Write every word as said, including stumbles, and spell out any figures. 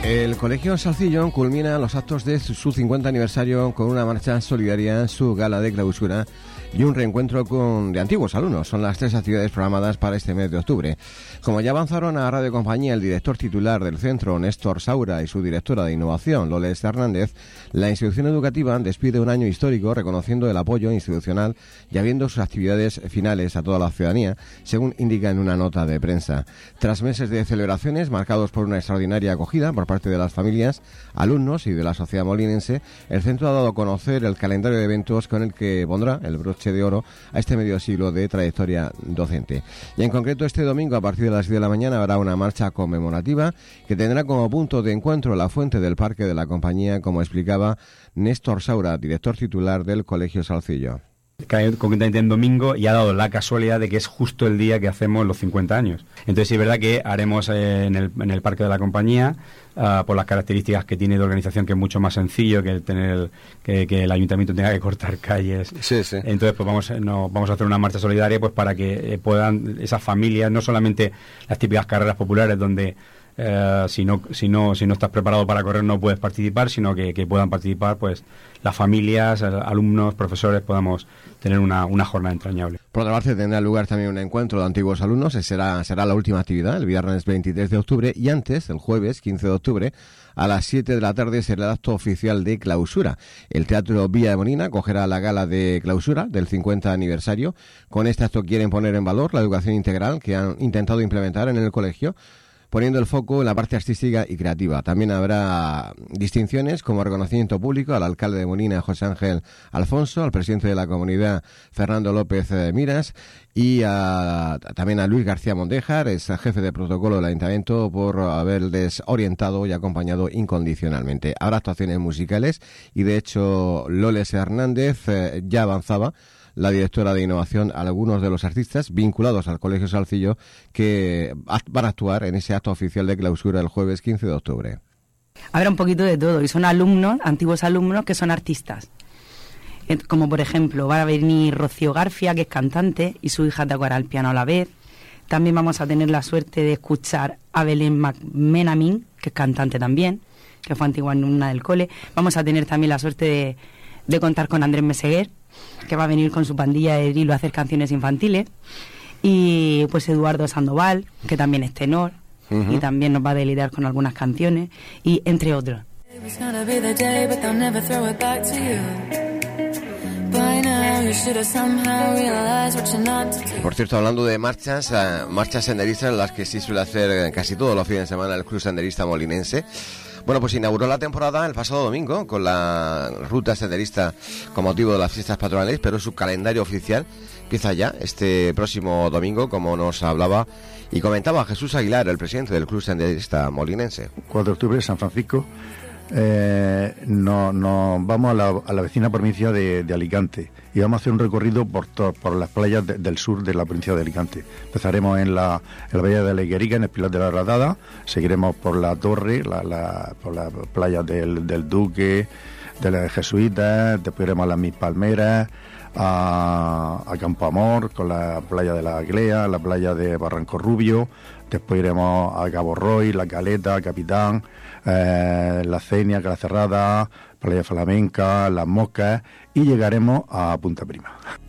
El Colegio Salcillo culmina los actos de su cincuenta aniversario con una marcha solidaria, su gala de clausura y un reencuentro con de antiguos alumnos. Son las tres actividades programadas para este mes de octubre. Como ya avanzaron a Radio Compañía el director titular del centro, Néstor Saura, y su directora de innovación, Loles Hernández, la institución educativa despide un año histórico reconociendo el apoyo institucional y abriendo sus actividades finales a toda la ciudadanía, según indica en una nota de prensa. Tras meses de celebraciones marcados por una extraordinaria acogida por parte de las familias, alumnos y de la sociedad molinense, el centro ha dado a conocer el calendario de eventos con el que pondrá el broche de oro a este medio siglo de trayectoria docente. Y en concreto este domingo a partir de las diez de la mañana habrá una marcha conmemorativa que tendrá como punto de encuentro la fuente del Parque de la Compañía, como explicaba Néstor Saura, director titular del Colegio Salcillo. Cae concretamente en domingo y ha dado la casualidad de que es justo el día que hacemos los cincuenta años. Entonces sí es verdad que haremos eh, en, el, en el Parque de la Compañía, uh, por las características que tiene de organización, que es mucho más sencillo que el tener el, que, que el ayuntamiento tenga que cortar calles. Sí, sí. Entonces pues vamos, no, vamos a hacer una marcha solidaria pues para que eh, puedan esas familias, no solamente las típicas carreras populares donde Uh, si no si no si no estás preparado para correr no puedes participar, sino que, que puedan participar pues las familias, alumnos, profesores, podamos tener una, una jornada entrañable. Por otra parte tendrá lugar también un encuentro de antiguos alumnos, será, será la última actividad el viernes veintitrés de octubre, y antes, el jueves quince de octubre, a las siete de la tarde será el acto oficial de clausura. El Teatro Villa de Molina acogerá la gala de clausura del cincuenta aniversario. Con este acto quieren poner en valor la educación integral que han intentado implementar en el colegio, poniendo el foco en la parte artística y creativa. También habrá distinciones como reconocimiento público al alcalde de Molina, José Ángel Alfonso, al presidente de la comunidad, Fernando López Miras, y a, también a Luis García Mondejar, es jefe de protocolo del ayuntamiento, por haberles orientado y acompañado incondicionalmente. Habrá actuaciones musicales y, de hecho, Loles Hernández eh, ya avanzaba, la directora de innovación, a algunos de los artistas vinculados al Colegio Salcillo que van a actuar en ese acto oficial de clausura el jueves quince de octubre. Habrá un poquito de todo, y son alumnos, antiguos alumnos que son artistas. Como por ejemplo, va a venir Rocío García, que es cantante, y su hija tocará el piano a la vez. También vamos a tener la suerte de escuchar a Belén McMenamin, que es cantante también, que fue antigua alumna del cole. Vamos a tener también la suerte de, de contar con Andrés Meseguer, que va a venir con su pandilla de Drilo a hacer canciones infantiles, y pues Eduardo Sandoval, que también es tenor, uh-huh. y también nos va a deleitar con algunas canciones, y entre otros. Por cierto, hablando de marchas, uh, marchas senderistas, las que sí suele hacer casi todos los fines de semana el Club Senderista Molinense. Bueno, pues inauguró la temporada el pasado domingo con la ruta senderista con motivo de las fiestas patronales, pero su calendario oficial empieza ya este próximo domingo, como nos hablaba y comentaba Jesús Aguilar, el presidente del Club Senderista Molinense. cuatro de octubre, San Francisco, eh, no, no, vamos a la, a la vecina provincia de, de Alicante, y vamos a hacer un recorrido por, to, por las playas de, del sur de la provincia de Alicante. Empezaremos en la, en la bahía de la Higuerica, en el Pilar de la Radada, seguiremos por la Torre, la, la, por las playas del, del Duque, de las Jesuitas, después iremos a las Mis Palmeras, a, a Campo Amor, con la playa de la Aglea, la playa de Barranco Rubio, después iremos a Cabo Roy, La Caleta, Capitán, eh, La Cenia, Cala Cerrada, Playa Flamenca, Las Moscas, y llegaremos a Punta Prima.